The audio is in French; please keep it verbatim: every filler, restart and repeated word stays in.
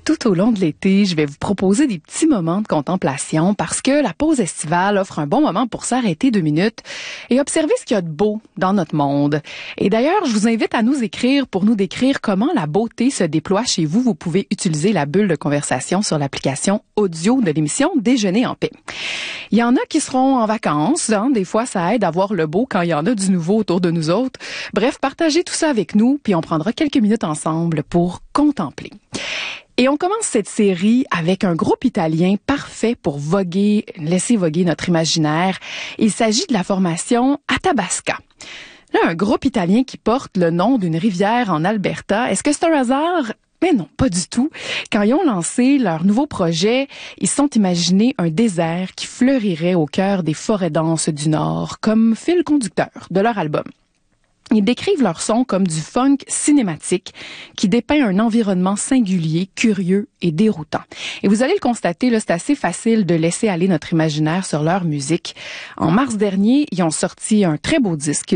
Tout au long de l'été, je vais vous proposer des petits moments de contemplation parce que la pause estivale offre un bon moment pour s'arrêter deux minutes et observer ce qu'il y a de beau dans notre monde. Et d'ailleurs, je vous invite à nous écrire pour nous décrire comment la beauté se déploie chez vous. Vous pouvez utiliser la bulle de conversation sur l'application audio de l'émission Déjeuner en paix. Il y en a qui seront en vacances, hein? Des fois ça aide à voir le beau quand il y en a du nouveau autour de nous autres. Bref, partagez tout ça avec nous, puis on prendra quelques minutes ensemble pour contempler. Et on commence cette série avec un groupe italien parfait pour voguer, laisser voguer notre imaginaire. Il s'agit de la formation Athabasca. Là, un groupe italien qui porte le nom d'une rivière en Alberta. Est-ce que c'est un hasard? Mais non, pas du tout. Quand ils ont lancé leur nouveau projet, ils se sont imaginés un désert qui fleurirait au cœur des forêts denses du Nord, comme fil conducteur de leur album. Ils décrivent leur son comme du funk cinématique qui dépeint un environnement singulier, curieux et déroutant. Et vous allez le constater, là, c'est assez facile de laisser aller notre imaginaire sur leur musique. En mars dernier, ils ont sorti un très beau disque.